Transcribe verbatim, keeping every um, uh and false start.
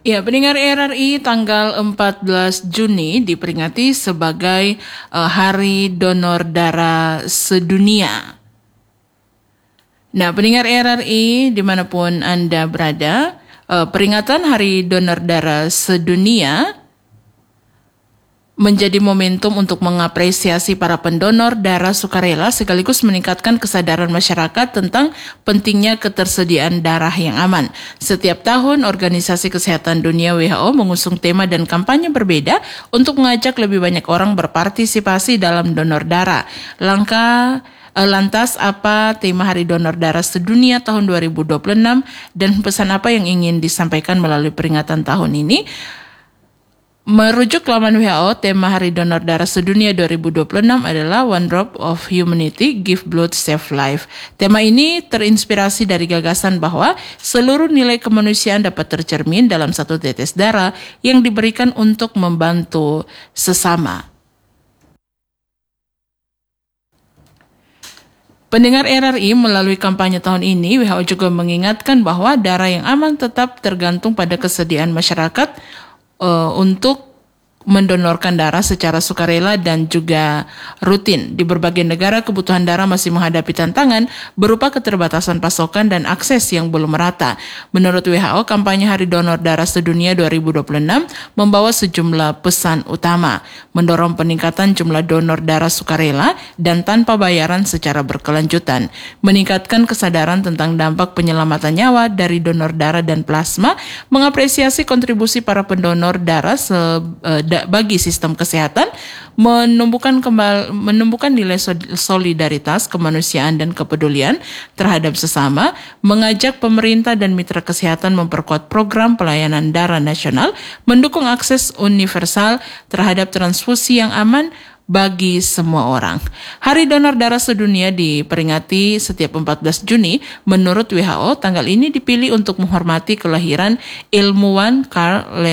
Ya, pendengar R R I, tanggal empat belas Juni diperingati sebagai uh, Hari Donor Darah Sedunia. Nah, pendengar R R I dimanapun Anda berada, uh, peringatan Hari Donor Darah Sedunia menjadi momentum untuk mengapresiasi para pendonor darah sukarela sekaligus meningkatkan kesadaran masyarakat tentang pentingnya ketersediaan darah yang aman. Setiap tahun, Organisasi Kesehatan Dunia W H O mengusung tema dan kampanye berbeda untuk mengajak lebih banyak orang berpartisipasi dalam donor darah. Langkah Lantas, apa tema Hari Donor Darah Sedunia tahun dua ribu dua puluh enam dan pesan apa yang ingin disampaikan melalui peringatan tahun ini? Merujuk laman W H O, tema Hari Donor Darah Sedunia dua ribu dua puluh enam adalah One Drop of Humanity, Give Blood, Save Life. Tema ini terinspirasi dari gagasan bahwa seluruh nilai kemanusiaan dapat tercermin dalam satu tetes darah yang diberikan untuk membantu sesama. Pendengar R R I, melalui kampanye tahun ini, W H O juga mengingatkan bahwa darah yang aman tetap tergantung pada kesediaan masyarakat Uh, untuk mendonorkan darah secara sukarela dan juga rutin. Di berbagai negara, kebutuhan darah masih menghadapi tantangan berupa keterbatasan pasokan dan akses yang belum merata. Menurut W H O, kampanye Hari Donor Darah Sedunia dua ribu dua puluh enam membawa sejumlah pesan utama, mendorong peningkatan jumlah donor darah sukarela dan tanpa bayaran secara berkelanjutan, meningkatkan kesadaran tentang dampak penyelamatan nyawa dari donor darah dan plasma, mengapresiasi kontribusi para pendonor darah se, uh, bagi sistem kesehatan, menumbuhkan kembali menumbuhkan nilai solidaritas, kemanusiaan dan kepedulian terhadap sesama, mengajak pemerintah dan mitra kesehatan memperkuat program pelayanan darah nasional, mendukung akses universal terhadap transfusi yang aman bagi semua orang. Hari Donor Darah Sedunia diperingati setiap empat belas Juni. Menurut W H O, tanggal ini dipilih untuk menghormati kelahiran ilmuwan Karl